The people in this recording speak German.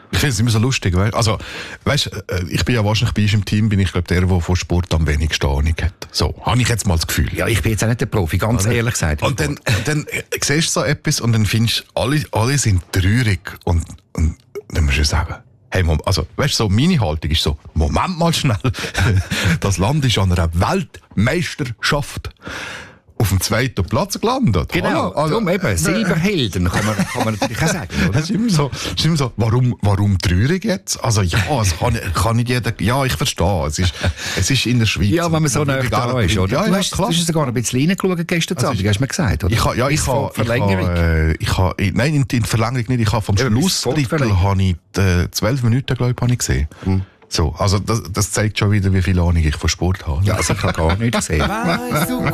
Ich finde es immer so lustig, also, weißt, ich bin ja wahrscheinlich bei uns im Team, bin ich glaube der von Sport am wenigsten Ahnung hat. So, habe ich jetzt mal das Gefühl. Ja, ich bin jetzt auch nicht der Profi, ganz ehrlich gesagt. Und dann siehst du so etwas und dann findest du, alle sind traurig und dann musst du sagen, hey, also, weißt du, so meine Haltung ist so, Moment mal schnell, das Land ist an einer Weltmeisterschaft auf dem 2. Platz gelandet. Genau, darum eben, Silberhelden kann man natürlich auch sagen, oder? Das ist immer so, warum traurig jetzt? Also ja, es kann nicht jeder, ja, ich verstehe, es ist in der Schweiz. Ja, wenn man so nah da ist, oder? Ja, du hast sogar ein bisschen reingeschaut gestern Abend, hast du mir gesagt, oder? Nein, in die Verlängerung nicht, ich habe vom Schlussdrittel 12 Minuten, glaube ich, gesehen. So, also das zeigt schon wieder, wie viel Ahnung ich von Sport habe. Ja, also ich habe gar nichts gesehen.